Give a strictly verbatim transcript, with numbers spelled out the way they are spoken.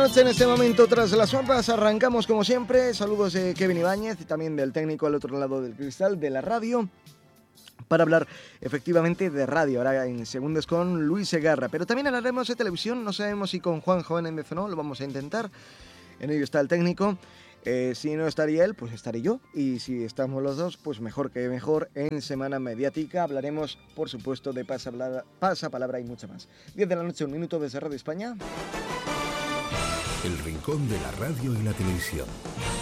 noche en este momento tras las sombras. Arrancamos como siempre. Saludos de Kevin Ibáñez y también del técnico al otro lado del cristal de la radio, para hablar efectivamente de radio, ahora en segundos con Luis Segarra. Pero también hablaremos de televisión, no sabemos si con Juan Joséndez o no, lo vamos a intentar. En ello está el técnico. Eh, si no estaría él, pues estaré yo. Y si estamos los dos, pues mejor que mejor. En Semana Mediática hablaremos, por supuesto, de Pasapalabra, Pasapalabra y mucho más. diez de la noche, un minuto desde Radio España. El rincón de la radio y la televisión.